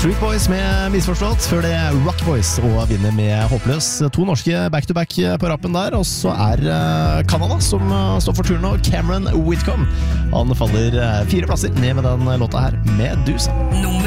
Street Boys med Misforstått, før det Rock Boys og vinner med Håpløs. To norske back-to-back på rappen der, og så Canada som står for turen nå, Cameron Whitcomb. Han faller 4 plasser ned med den låta her, Medusa.